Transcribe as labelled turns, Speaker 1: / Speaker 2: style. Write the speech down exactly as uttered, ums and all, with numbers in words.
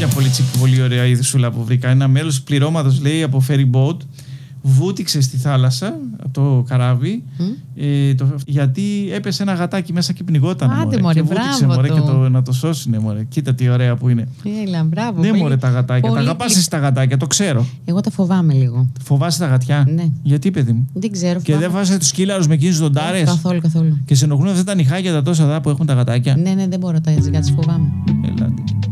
Speaker 1: μια πολύ, πολύ ωραία είδησούλα που βρήκα. Ένα μέλος πληρώματος, λέει, από ferry boat βούτυξε στη θάλασσα από το καράβι mm. ε, το, γιατί έπεσε ένα γατάκι μέσα και πνιγόταν.
Speaker 2: Άντε,
Speaker 1: μωρέ,
Speaker 2: μωρέ,
Speaker 1: και βούτυξε μωρέ, και το, να το σώσουνε. Μωρέ. Κοίτα τι ωραία που είναι.
Speaker 2: Έλα, μπράβο.
Speaker 1: Ναι,
Speaker 2: πολύ,
Speaker 1: μωρέ, τα γατάκια.
Speaker 2: πολύ...
Speaker 1: Τα αγαπάς εσύ τα γατάκια, το ξέρω.
Speaker 2: Εγώ τα φοβάμαι λίγο.
Speaker 1: Φοβάσαι τα γατιά?
Speaker 2: Ναι.
Speaker 1: Γιατί, παιδί μου?
Speaker 2: Δεν ξέρω.
Speaker 1: Και δεν βάζετε τους κύλαρους με εκείνους δοντάρες?
Speaker 2: Καθόλου, καθόλου.
Speaker 1: Και σε ενοχλούν αυτά τα νυχάκια τα τόσα δά που έχουν τα γατάκια?
Speaker 2: Ναι, ναι, δεν μπορώ, τα γάτια φοβάμαι.
Speaker 1: Ελάτε.